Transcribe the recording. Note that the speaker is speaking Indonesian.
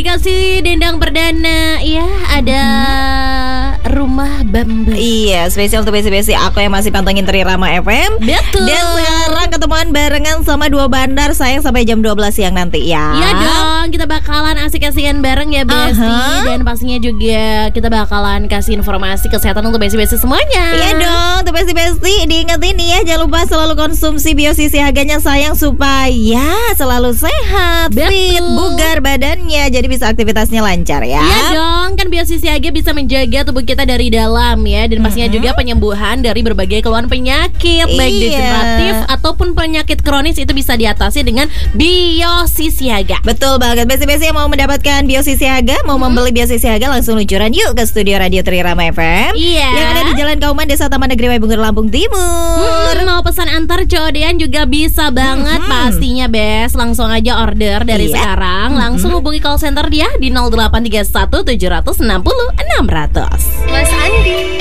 aplikasi Dendang Perdana. Ya, ada Rumah Bambu. Iya, spesial untuk besi-besi aku yang masih pantengin Trirama FM. Betul. Dan sekarang ketemuan barengan sama dua bandar sayang sampai jam 12 siang nanti ya. Iya dong, kita bakalan asik-asikan bareng ya Besti. Dan pastinya juga kita bakalan kasih informasi kesehatan untuk besti-besti semuanya. Iya dong, untuk besti-besti diingetin nih ya, jangan lupa selalu konsumsi Biosi Siaganya sayang supaya selalu sehat, fit, bugar badannya, jadi bisa aktivitasnya lancar ya. Iya dong, kan Biosi Siaga bisa menjaga tubuh kita dari dalam ya. Dan pastinya juga penyembuhan dari berbagai keluhan penyakit, baik degeneratif ataupun penyakit kronis itu bisa diatasi dengan Biosi Siaga. Betul banget, besti-besti yang mau mendapatkan Biosi Siaga, mau membeli Biosi Siaga, langsung luncuran yuk ke studio Radio Trirama FM. Iya. Yang ada di Jalan Kauman, Desa Taman Negeri Waibungur, Lampung Timur. Mau pesan antar COD-an juga bisa banget pastinya Bes. Langsung aja order dari sekarang. Langsung hubungi call center dia di 0831 760 600. Mas Andi.